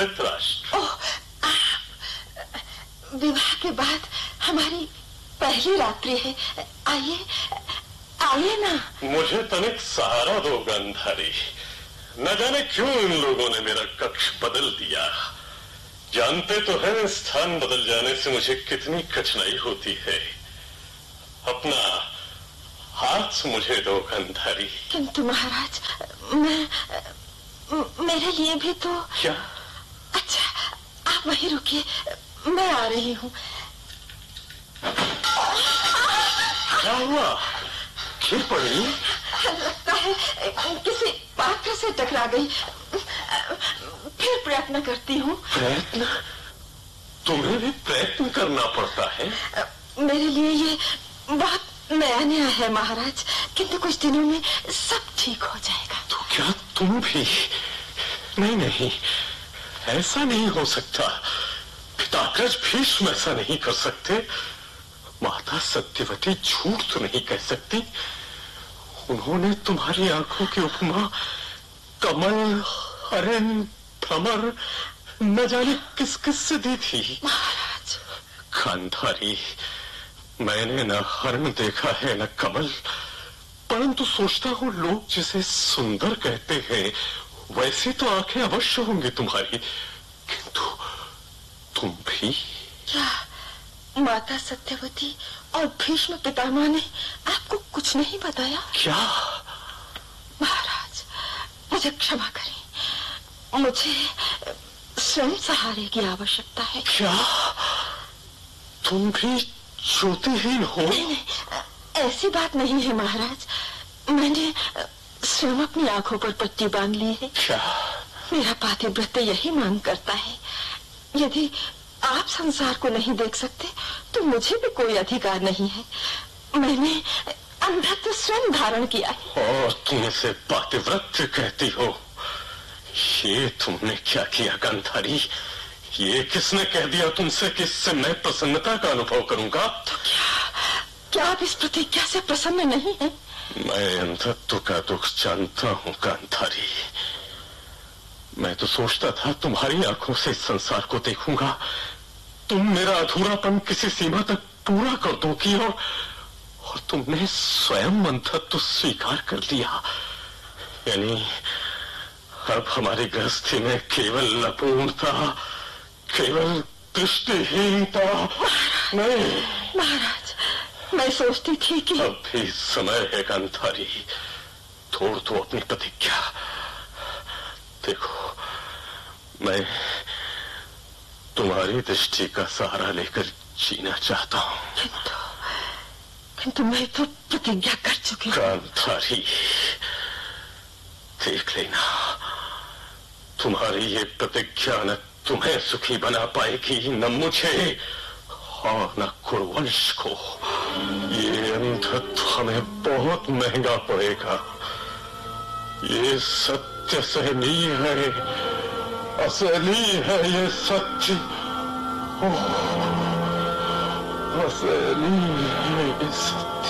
धृतराष्ट्र। विवाह के बाद हमारी पहली रात्रि है, आइए आइए ना। मुझे तनिक सहारा दो गांधारी। न जाने क्यों इन लोगों ने मेरा कक्ष बदल दिया। जानते तो हैं स्थान बदल जाने से मुझे कितनी कठिनाई होती है। अपना हाथ मुझे दो गांधारी। किंतु महाराज, मेरे लिए भी तो। क्या? अच्छा, आप वहीं रुकिए, मैं आ रही हूँ। क्या हुआ? गिर पड़ी? लगता है किसी पात्र से टकरा गई। फिर प्रयत्न करती हूँ। प्रयत्न? तुम्हें भी प्रयत्न करना पड़ता है? मेरे लिए ये बहुत नया है महाराज, किंतु कुछ दिनों में सब ठीक हो जाएगा। तो क्या तुम भी? नहीं, ऐसा नहीं हो सकता। पिताग्रज भीष्म ऐसा नहीं कर सकते। माता सत्यवती झूठ तो नहीं कह सकती। उन्होंने तुम्हारी आंखों की उपमा कमल, हरण, भ्रमर न जाने किस किस से दी थी। महाराज, गांधारी, मैंने न हरण देखा है न कमल, परंतु सोचता हूँ लोग जिसे सुंदर कहते हैं वैसे तो आंखें अवश्य होंगी तुम्हारी, किंतु तुम भी। क्या माता सत्यवती और भीष्म पितामह ने आपको कुछ नहीं बताया? क्या? महाराज, मुझे क्षमा करें, मुझे स्वयं सहारे की आवश्यकता है। क्या तुम भी ज्योतिहीन हो? नहीं, ऐसी बात नहीं है महाराज। मैंने स्वयं अपनी आंखों पर पट्टी बांध ली है। क्या? मेरा पातिव्रत्य यही मांग करता है। यदि आप संसार को नहीं देख सकते तो मुझे भी कोई अधिकार नहीं है। मैंने अंधत्व स्वयं धारण किया है। और तुम इसे पातिव्रत्य कहती हो? ये तुमने क्या किया गांधारी? ये किसने कह दिया तुमसे कि इससे मैं प्रसन्नता का अनुभव करूंगा? तो क्या आप इस प्रतिज्ञा से प्रसन्न नहीं हैं? मैं अंधत्व का दुख जानता हूँ गांधारी। मैं तो सोचता था तुम्हारी आंखों से इस संसार को देखूंगा, तुम मेरा अधूरापन किसी सीमा तक पूरा कर दोगी, और तुमने स्वयं अंधत्व स्वीकार कर लिया। यानी अब हमारी गृहस्थी में केवल अपूर्णता, केवल दृष्टिहीनता नहीं। महाराज, मैं सोचती थी कि अब भी समय है गांधारी, तोड़ दो अपनी प्रतिज्ञा। देखो, मैं तुम्हारी दृष्टि का सहारा लेकर जीना चाहता हूँ। किंतु मैं तो प्रतिज्ञा कर चुकी हूँ। गांधारी, देख लेना, तुम्हारी ये प्रतिज्ञा न तुम्हें सुखी बना पाएगी, न मुझे और न कुरुवंश को। ये अंधत्व हमें बहुत महंगा पड़ेगा। ये सत्य सहनीय है, असहनीय है ये सत्य। असहनीय है ये सत्य।